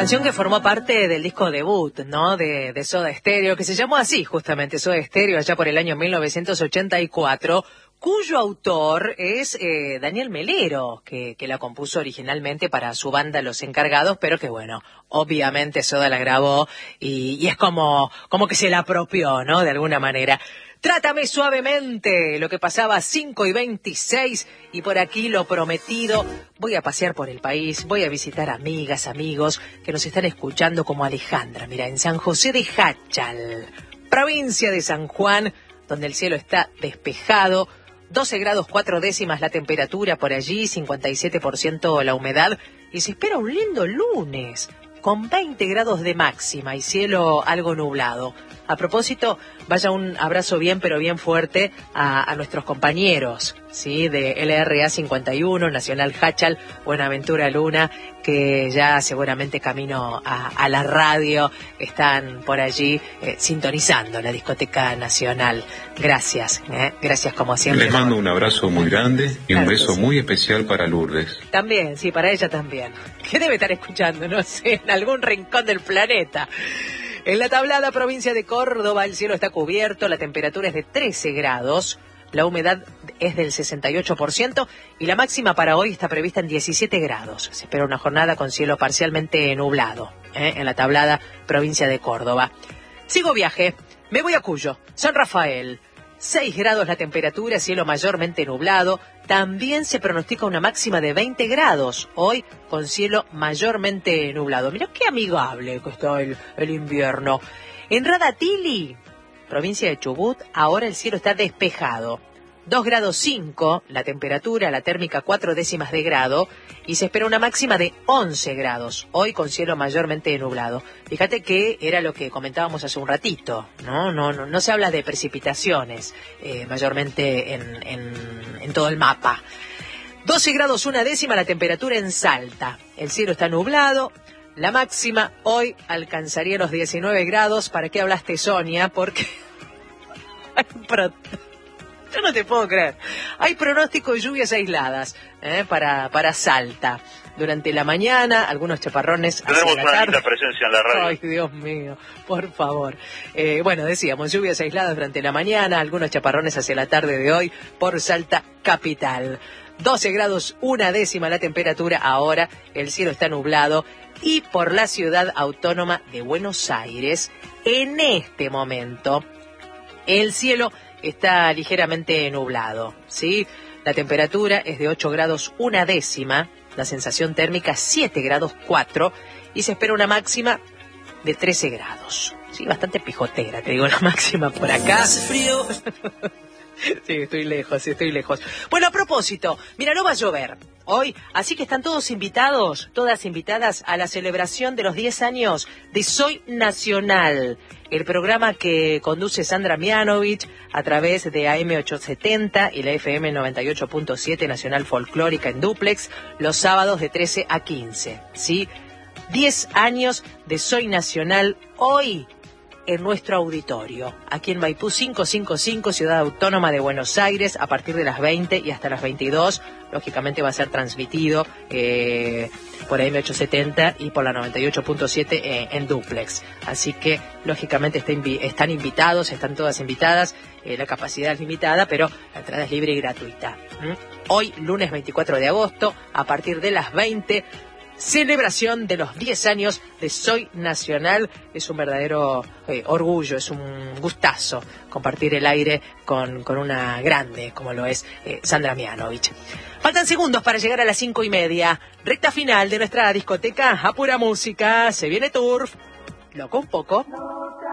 Canción que formó parte del disco debut, ¿no? De Soda Stereo, que se llamó así, justamente, Soda Stereo, allá por el año 1984, cuyo autor es Daniel Melero, que la compuso originalmente para su banda Los Encargados, pero que bueno, obviamente Soda la grabó y es como que se la apropió, ¿no? De alguna manera. Trátame suavemente, lo que pasaba 5:26 y por aquí lo prometido. Voy a pasear por el país, voy a visitar amigas, amigos que nos están escuchando como Alejandra, mira, en San José de Jáchal, provincia de San Juan, donde el cielo está despejado, 12 grados 4 décimas la temperatura por allí, 57% la humedad y se espera un lindo lunes con 20 grados de máxima y cielo algo nublado. A propósito, vaya un abrazo bien pero bien fuerte a nuestros compañeros, ¿sí? De LRA 51, Nacional Jáchal, Buenaventura Luna, que ya seguramente camino a la radio están por allí sintonizando la discoteca nacional. Gracias, gracias como siempre. Les mando un abrazo muy grande y un beso muy especial para Lourdes. También, sí, para ella también. Que debe estar escuchando, no sé, en algún rincón del planeta. En la Tablada, provincia de Córdoba, el cielo está cubierto, la temperatura es de 13 grados, la humedad es del 68% y la máxima para hoy está prevista en 17 grados. Se espera una jornada con cielo parcialmente nublado, en la Tablada, provincia de Córdoba. Sigo viaje, me voy a Cuyo, San Rafael. 6 grados la temperatura, cielo mayormente nublado. También se pronostica una máxima de 20 grados, hoy con cielo mayormente nublado. Mirá qué amigable que está el invierno. En Radatili, provincia de Chubut, ahora el cielo está despejado. 2 grados 5 la temperatura, la térmica 4 décimas de grado y se espera una máxima de 11 grados, hoy con cielo mayormente nublado. Fíjate que era lo que comentábamos hace un ratito, no se habla de precipitaciones mayormente en todo el mapa. 12 grados 1 décima la temperatura en Salta, el cielo está nublado. La máxima hoy alcanzaría los 19 grados. ¿Para qué hablaste, Sonia? Porque yo no te puedo creer. Hay pronóstico de lluvias aisladas para Salta. Durante la mañana, algunos chaparrones hacia la tarde. Tenemos una linda presencia en la radio. Ay, Dios mío, por favor. Bueno, decíamos, lluvias aisladas durante la mañana, algunos chaparrones hacia la tarde de hoy por Salta capital. 12 grados 1 décima la temperatura ahora, el cielo está nublado. Y por la ciudad autónoma de Buenos Aires, en este momento, el cielo está ligeramente nublado, ¿sí? La temperatura es de 8 grados 1 décima, la sensación térmica 7 grados 4 y se espera una máxima de 13 grados. Sí, bastante pijotera, te digo, la máxima por acá. Hace frío. Sí, estoy lejos. Bueno, a propósito, mira, no va a llover hoy, así que están todos invitados, todas invitadas a la celebración de los 10 años de Soy Nacional, el programa que conduce Sandra Mianovich a través de AM870 y la FM 98.7 Nacional Folclórica en Duplex, los sábados de 13 a 15, ¿sí? 10 años de Soy Nacional hoy en nuestro auditorio, aquí en Maipú 555, Ciudad Autónoma de Buenos Aires, a partir de las 20 y hasta las 22. Lógicamente va a ser transmitido por AM870 y por la 98.7 en Duplex. Así que, lógicamente, están invitados, están todas invitadas. La capacidad es limitada, pero la entrada es libre y gratuita. Hoy, lunes 24 de agosto, a partir de las 20, celebración de los 10 años de Soy Nacional. Es un verdadero orgullo, es un gustazo compartir el aire con una grande como lo es Sandra Mianovich. Faltan segundos para llegar a las 5:30. Recta final de nuestra discoteca a pura música. Se viene Turf. Loco un poco.